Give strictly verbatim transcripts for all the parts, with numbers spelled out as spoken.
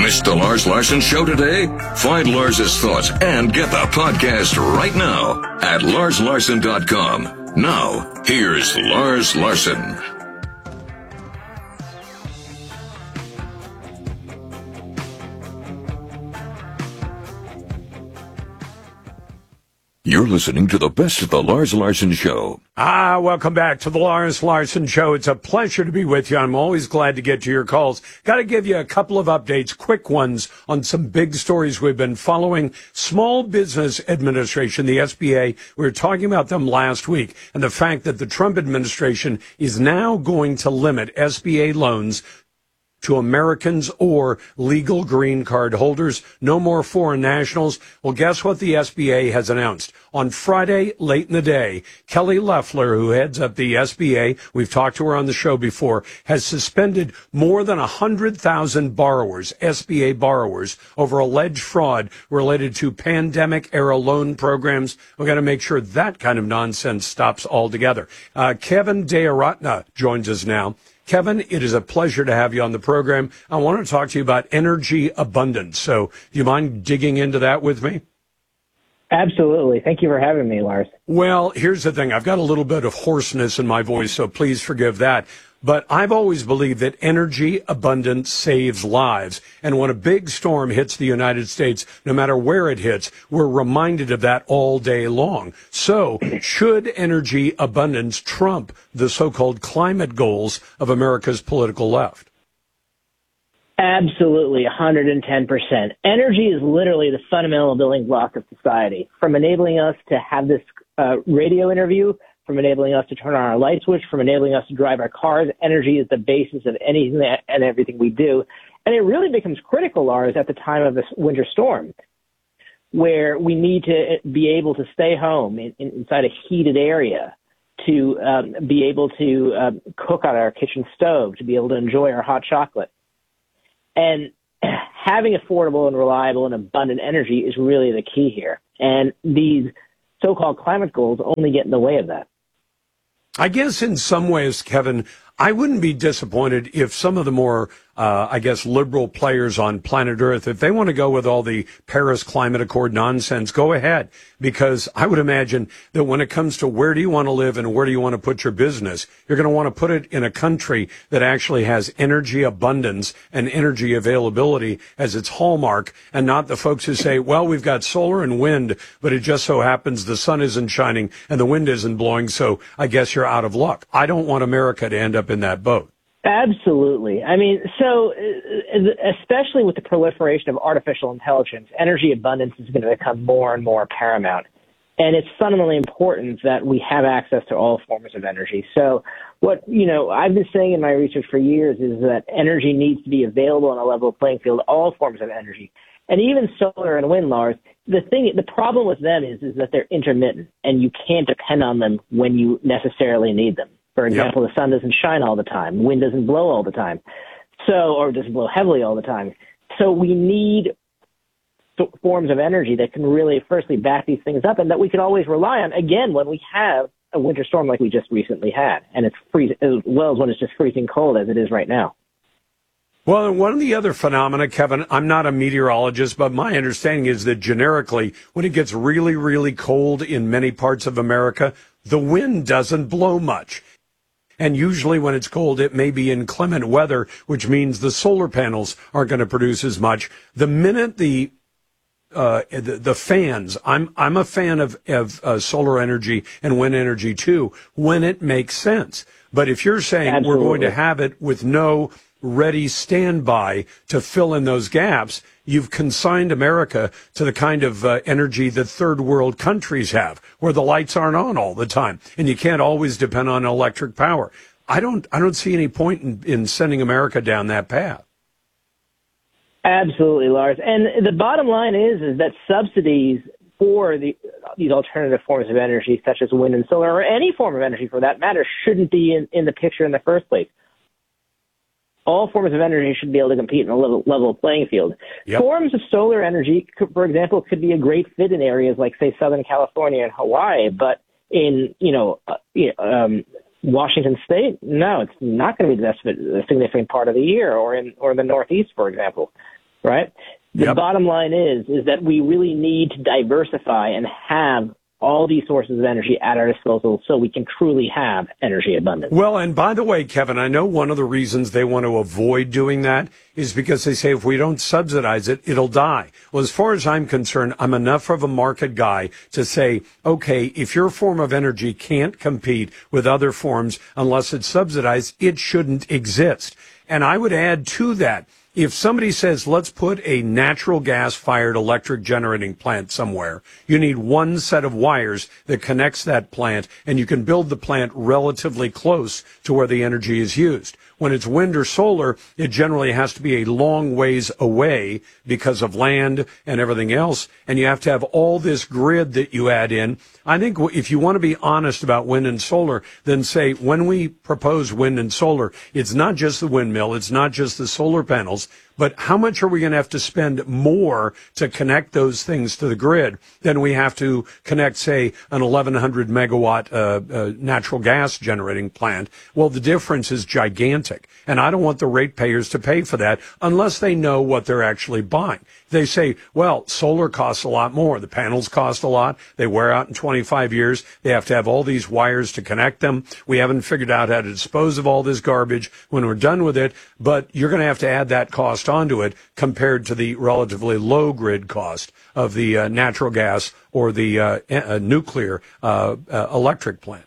Missed the Lars Larson Show today? Find Lars's thoughts and get the podcast right now at lars larson dot com. Now, here's Lars Larson. You're listening to the best of the Lars Larson Show. Ah, welcome back to the Lars Larson Show. It's a pleasure to be with you. I'm always glad to get to your calls. Got to give you a couple of updates, quick ones, on some big stories we've been following. Small Business Administration, the S B A, we were talking about them last week, and the fact that the Trump administration is now going to limit S B A loans to Americans or legal green card holders. No more foreign nationals. Well, guess what the S B A has announced? On Friday, late in the day, Kelly Loeffler, who heads up the S B A, we've talked to her on the show before, has suspended more than one hundred thousand borrowers, S B A borrowers, over alleged fraud related to pandemic-era loan programs. We've got to make sure that kind of nonsense stops altogether. Uh, Kevin Deyaratna joins us now. Kevin, it is a pleasure to have you on the program. I want to talk to you about energy abundance. So do you mind digging into that with me? Absolutely. Thank you for having me, Lars. Well, here's the thing. I've got a little bit of hoarseness in my voice, so please forgive that. But I've always believed that energy abundance saves lives. And when a big storm hits the United States, no matter where it hits, we're reminded of that all day long. So should energy abundance trump the so-called climate goals of America's political left? Absolutely, one hundred ten percent. Energy is literally the fundamental building block of society, from enabling us to have this uh, radio interview, from enabling us to turn on our light switch, from enabling us to drive our cars. Energy is the basis of anything and everything we do. And it really becomes critical, Lars, at the time of this winter storm, where we need to be able to stay home in, in, inside a heated area, to um, be able to um, cook on our kitchen stove, to be able to enjoy our hot chocolate. And having affordable and reliable and abundant energy is really the key here. And these so-called climate goals only get in the way of that. I guess in some ways, Kevin, I wouldn't be disappointed if some of the more, uh, I guess, liberal players on planet Earth, if they want to go with all the Paris Climate Accord nonsense, go ahead. Because I would imagine that when it comes to where do you want to live and where do you want to put your business, you're going to want to put it in a country that actually has energy abundance and energy availability as its hallmark, and not the folks who say, well, we've got solar and wind, but it just so happens the sun isn't shining and the wind isn't blowing, so I guess you're out of luck. I don't want America to end up in that boat. Absolutely. I mean, so especially with the proliferation of artificial intelligence, energy abundance is going to become more and more paramount. And it's fundamentally important that we have access to all forms of energy. So what, you know, I've been saying in my research for years is that energy needs to be available on a level playing field, all forms of energy. And even solar and wind, Lars, the thing, the problem with them is, is that they're intermittent and you can't depend on them when you necessarily need them. For example, yep. The sun doesn't shine all the time. Wind doesn't blow all the time. So, or doesn't blow heavily all the time. So we need forms of energy that can really, firstly, back these things up and that we can always rely on, again, when we have a winter storm like we just recently had. And it's freezing, as well as when it's just freezing cold as it is right now. Well, and one of the other phenomena, Kevin, I'm not a meteorologist, but my understanding is that generically, when it gets really, really cold in many parts of America, the wind doesn't blow much. And usually when it's cold, it may be inclement weather, which means the solar panels aren't going to produce as much. The minute the uh the, the fans, I'm I'm a fan of, of uh, solar energy and wind energy too, when it makes sense. But if you're saying Absolutely. We're going to have it with no ready standby to fill in those gaps, you've consigned America to the kind of uh, energy that third world countries have, where the lights aren't on all the time, and you can't always depend on electric power. I don't, I don't see any point in, in sending America down that path. Absolutely, Lars. And the bottom line is, is that subsidies for the, these alternative forms of energy, such as wind and solar, or any form of energy for that matter, shouldn't be in, in the picture in the first place. All forms of energy should be able to compete in a level, level playing field. Yep. Forms of solar energy, for example, could be a great fit in areas like, say, Southern California and Hawaii, but in, you know, uh, um, Washington State, no, it's not going to be the best a significant part of the year, or in or the Northeast, for example. right? The Yep. bottom line is, is that we really need to diversify and have all these sources of energy at our disposal so we can truly have energy abundance. Well, and by the way, Kevin, I know one of the reasons they want to avoid doing that is because they say if we don't subsidize it, it'll die. Well, as far as I'm concerned, I'm enough of a market guy to say, okay, if your form of energy can't compete with other forms unless it's subsidized, it shouldn't exist. And I would add to that, if somebody says, let's put a natural gas-fired electric generating plant somewhere, you need one set of wires that connects that plant, and you can build the plant relatively close to where the energy is used. When it's wind or solar, it generally has to be a long ways away because of land and everything else, and you have to have all this grid that you add in. I think if you want to be honest about wind and solar, then say when we propose wind and solar, it's not just the windmill, it's not just the solar panels, but how much are we going to have to spend more to connect those things to the grid than we have to connect, say, an eleven hundred megawatt uh, uh, natural gas generating plant? Well, the difference is gigantic, and I don't want the ratepayers to pay for that unless they know what they're actually buying. They say, well, solar costs a lot more. The panels cost a lot. They wear out in twenty-five years. They have to have all these wires to connect them. We haven't figured out how to dispose of all this garbage when we're done with it, but you're going to have to add that cost onto it compared to the relatively low grid cost of the uh, natural gas or the uh, uh, nuclear uh, uh, electric plant.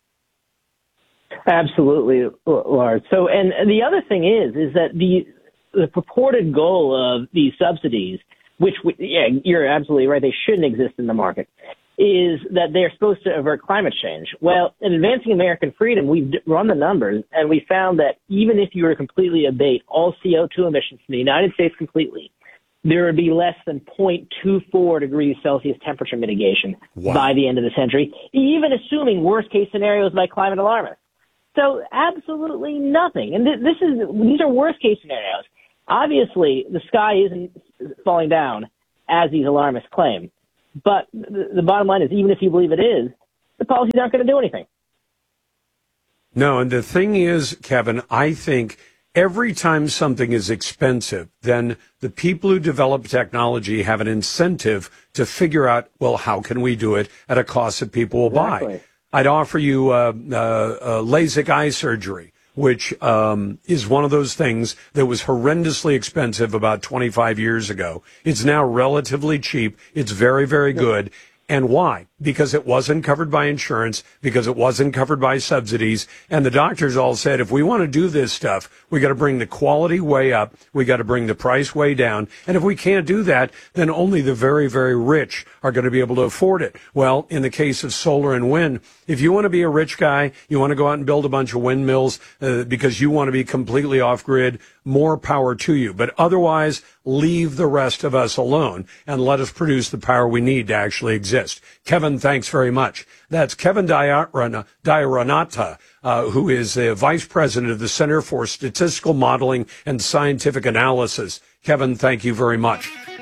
Absolutely, Lars. So, and the other thing is, is that the the purported goal of these subsidies, which, we, yeah, you're absolutely right, they shouldn't exist in the market, is that they're supposed to avert climate change. Well, in Advancing American Freedom, we've run the numbers, and we found that even if you were to completely abate all C O two emissions from the United States completely, there would be less than zero point two four degrees Celsius temperature mitigation wow. by the end of the century, even assuming worst-case scenarios by climate alarmists. So absolutely nothing. And th- this is these are worst-case scenarios. Obviously, the sky isn't falling down, as these alarmists claim. But the, the bottom line is, even if you believe it is, the policies aren't going to do anything. No, and the thing is, Kevin, I think every time something is expensive, then the people who develop technology have an incentive to figure out, well, how can we do it at a cost that people will Exactly. buy? I'd offer you uh, uh, uh, LASIK eye surgery, which um, is one of those things that was horrendously expensive about twenty-five years ago. It's now relatively cheap. It's very, very good. And why? Because it wasn't covered by insurance, because it wasn't covered by subsidies. And the doctors all said, if we want to do this stuff, we got to bring the quality way up. We got to bring the price way down. And if we can't do that, then only the very, very rich are going to be able to afford it. Well, in the case of solar and wind, if you want to be a rich guy, you want to go out and build a bunch of windmills uh, because you want to be completely off grid, more power to you. But otherwise, leave the rest of us alone and let us produce the power we need to actually exist. Kevin, thanks very much. That's Kevin Diaronata, uh, who is the Vice President of the Center for Statistical Modeling and Scientific Analysis. Kevin, thank you very much.